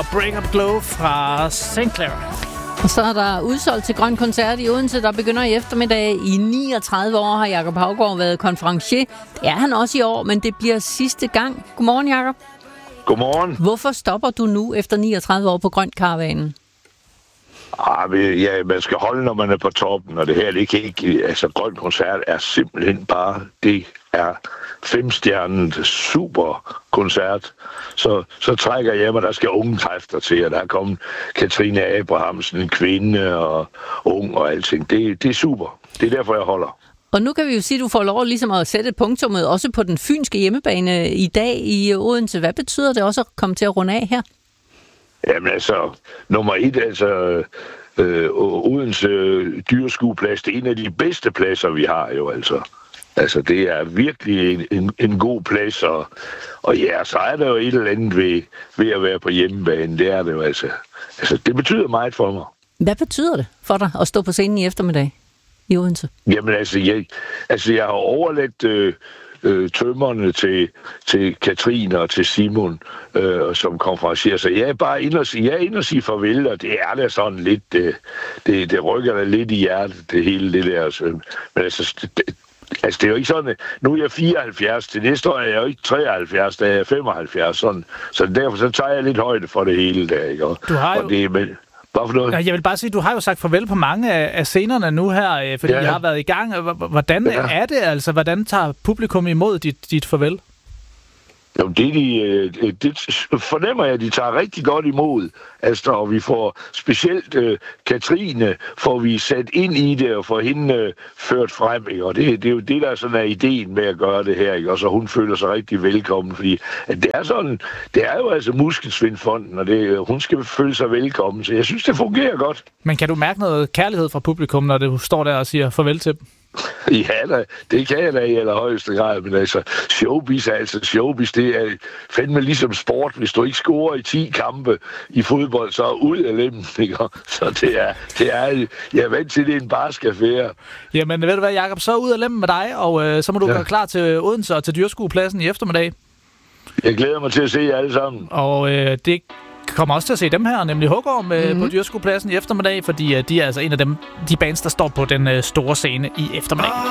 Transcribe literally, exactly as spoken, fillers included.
og Break Up Glow fra Saint Clair. Og så er der udsolgt til Grøn Koncert i Odense, der begynder i eftermiddag. I niogtredive år har Jakob Haugaard været konferencier. Det er han også i år, men det bliver sidste gang. Godmorgen, Jakob. Godmorgen. Hvorfor stopper du nu efter niogtredive år på Grøn Karavanen? Ah, ja, man skal holde, når man er på toppen, og det her, det kan ikke... Altså, Grøn Koncert er simpelthen bare... Det er femstjernet super koncert. Så, så trækker jeg mig, der skal unge kræfter til, og der er kommet Katrine Abrahamsen, en kvinde og ung og alting. Det, det er super. Det er derfor, jeg holder. Og nu kan vi jo sige, at du får lov ligesom at sætte punktummet også på den fynske hjemmebane i dag i Odense. Hvad betyder det også at komme til at runde af her? Jamen altså, nummer et, altså øh, Odense Dyreskueplads, det er en af de bedste pladser, vi har jo altså. Altså, det er virkelig en, en, en god plads, og, og ja, så er der jo et eller andet ved, ved at være på hjemmebane. Det er det jo altså. Altså, det betyder meget for mig. Hvad betyder det for dig at stå på scenen i eftermiddag i Odense? Jamen altså, jeg, altså, jeg har overladt øh, øh, tømmerne til, til Katrine og til Simon, øh, som konferencier. Så jeg er bare inde og sige, jeg er inde og sige farvel, og det er da sådan lidt, øh, det, det rykker da lidt i hjertet, det hele det der. Så, men altså, det, Altså, det er jo ikke sådan, nu er jeg fireoghalvfjerds, til næste år er jeg jo ikke treoghalvfjerds, da jeg er femoghalvfjerds, sådan. Så derfor så tager jeg lidt højde for det hele der, ikke? Og, du har jo... og det, men, hvad for noget? Jeg vil bare sige, du har jo sagt farvel på mange af, af scenerne nu her, fordi ja. jeg har været i gang. Hvordan ja. er det altså? Hvordan tager publikum imod dit, dit farvel? Jo, det, de, det fornemmer jeg, at de tager rigtig godt imod. Altså, og vi får specielt uh, Katrine, får vi sat ind i det og får hende uh, ført frem. Ikke? Og det, det er jo det, der er sådan er ideen med at gøre det her. Ikke? Og så hun føler sig rigtig velkommen, fordi at det er sådan, det er jo altså Muskelsvindfonden, og det, hun skal føle sig velkommen. Så jeg synes, det fungerer godt. Men kan du mærke noget kærlighed fra publikum, når du står der og siger farvel til dem? Ja, da, det kan jeg da i allerhøjeste grad, men altså, showbiz er altså showbiz, det er fandme ligesom sport. Hvis du ikke scorer i ti kampe i fodbold, så er ud af lemmen, ikke? Så det er, det er, jeg er vant til, det er en barsk affære. Jamen, ved du hvad, Jakob, så ud af lemmen med dig, og øh, så må du ja. være klar til Odense og til Dyreskuepladsen i eftermiddag. Jeg glæder mig til at se jer alle sammen. Og øh, det kommer også til at se dem her, nemlig Hugorm med mm-hmm. på Dyreskuepladsen i eftermiddag, fordi uh, de er altså en af dem, de bands, der står på den uh, store scene i eftermiddag.